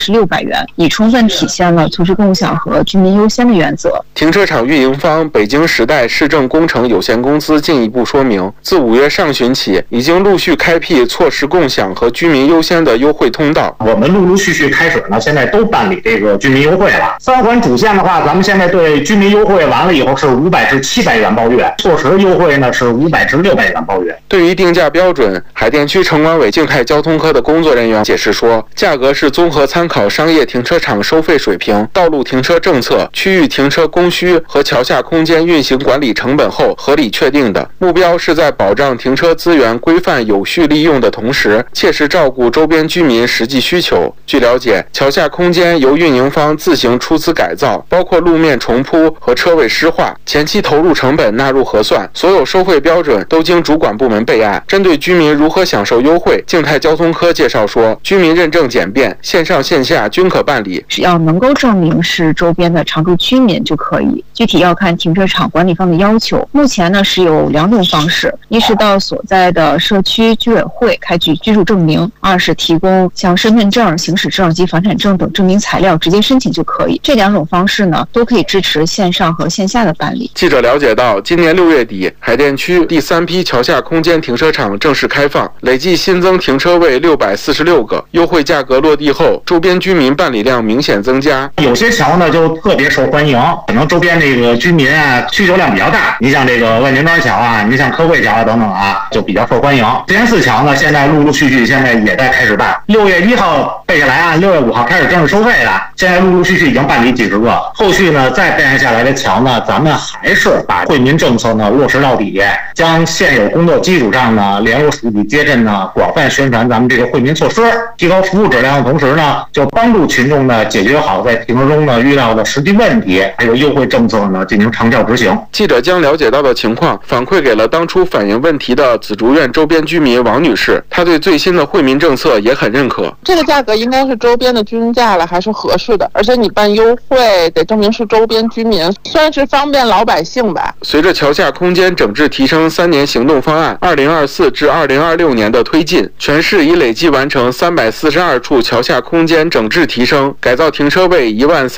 是600元，以充分体现了促进共享和居民优先的原则。 停车场运营方北京时代市政工程有限公司进一步说明，自5月上旬起，已经陆续开辟错时共享和居民优先的优惠通道。 我们陆续开始呢，现在都办理这个居民优惠了。3环主线的话，咱们现在对居民优惠完了以后是500至700元包月，错时优惠呢是500至600元包月。 对于定价标准，海淀区城管委静态交通科的工作人员解释说，价格是综合参考商业停车场收费水平、道路停车政策、区域停车供需和桥下空间运行管理成本后合理确定的，目标是在保障停车资源规范有序利用的同时，切实照顾周边居民实际需求。据了解，桥下空间由运营方自行出资改造，包括路面重铺和车位湿化，前期投入成本纳入核算，所有收费标准都经主管部门备案。针对居民如何享受优惠，静态交通科介绍说，居民认证简便，线上线下均可办理， 只要能够证明是周边的常住居民就可以。具体要看停车场管理方的要求。目前呢是有2种方式，一是到所在的社区居委会开具居住证明，二是提供像身份证、行驶证及房产证等证明材料直接申请就可以。这2种方式呢都可以支持线上和线下的办理。 记者了解到，今年6月底，海淀区第3批桥下空间停车场正式开放，累计新增停车位646个，优惠价格落地后，周边居民办理量明显增加。 有些桥呢就特别受欢迎，可能周边这个居民啊需求量比较大。你像这个万年庄桥啊，你像科汇桥啊等等啊，就比较受欢迎。实验4桥呢，现在陆续现在也在开始办。6月1号备下来按6月5号开始正式收费的，现在陆续已经办理几十个。后续呢再备案下来的桥呢，咱们还是把惠民政策呢落实到底，将现有工作基础上呢，联络市级街镇呢，广泛宣传咱们这个惠民措施，提高服务质量的同时呢，就帮助群众呢解决好在停车中呢遇到的实际问题，还有优惠政策呢进行长效执行。 记者将了解到的情况反馈给了当初反映问题的紫竹院周边居民王女士，她对最新的惠民政策也很认可。 这个价格应该是周边的均价了，还是合适的，而且你办优惠得证明是周边居民，算是方便老百姓吧。 随着桥下空间整治提升3年行动方案2024至2026年的推进，全市已累计完成342处桥下空间整治提升，改造停车位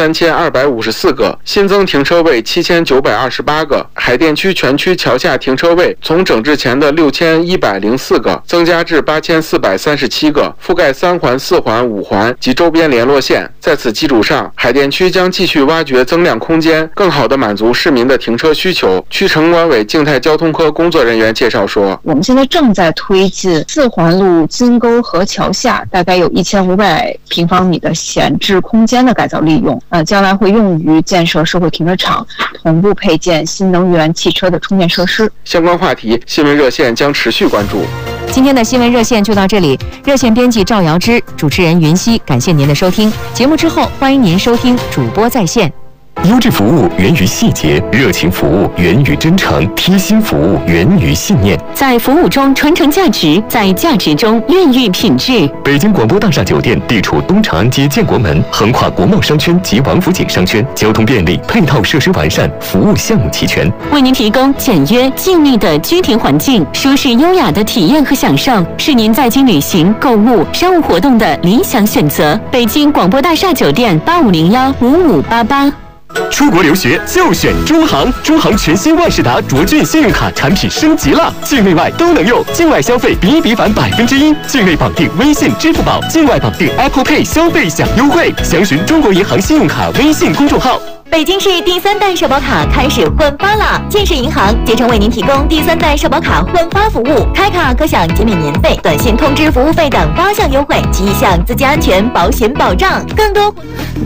13254个，新增停车位7928个。海淀区全区桥下停车位从整治前的6104个增加至8437个，覆盖3环、4环、5环及周边联络线。在此基础上，海淀区将继续挖掘增量空间，更好地满足市民的停车需求。区城管委静态交通科工作人员介绍说， 我们现在正在推进4环路金沟河桥下大概有1500平方米的闲置空间的改造利用，将来会用于建设社会停车场，同步配建新能源汽车的充电设施。 相关话题，新闻热线将持续关注。 今天的新闻热线就到这里，热线编辑赵瑶芝，主持人云熙，感谢您的收听。节目之后，欢迎您收听主播在线。 优质服务源于细节，热情服务源于真诚，贴心服务源于信念。 在服务中传承价值，在价值中孕育品质。 北京广播大厦酒店地处东长安街建国门，横跨国贸商圈及王府井商圈，交通便利，配套设施完善，服务项目齐全， 为您提供简约静谧的居停环境，舒适优雅的体验和享受，是您在京旅行、购物、商务活动的理想选择。北京广播大厦酒店85015588。 出国留学就选中航，中航全新万事达卓俊信用卡产品升级了，境内外都能用，境外消费比比返1%，境内绑定微信、支付宝，境外绑定 Apple Pay 消费享优惠。详询中国银行信用卡微信公众号。 北京市第3代社保卡开始换发了，建设银行竭诚为您提供第3代社保卡换发服务，开卡可享减免年费、短信通知服务费等8项优惠及1项自己安全保险保障。更多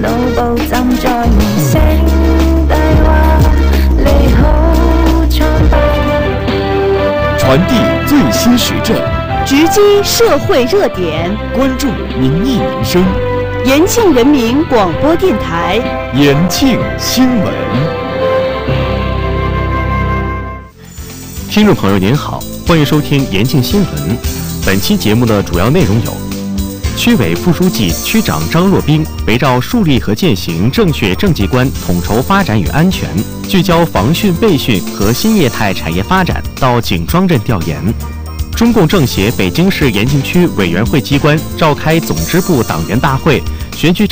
传递最新时政， 直击社会热点， 关注民意民生。 延庆人民广播电台， 延庆新闻。 听众朋友您好，欢迎收听延庆新闻。本期节目的主要内容有：区委副书记、区长张若冰围绕树立和践行正确政绩观，统筹发展与安全，聚焦防汛备汛和新业态产业发展，到景庄镇调研。中共政协北京市延庆区委员会机关召开总支部党员大会，选举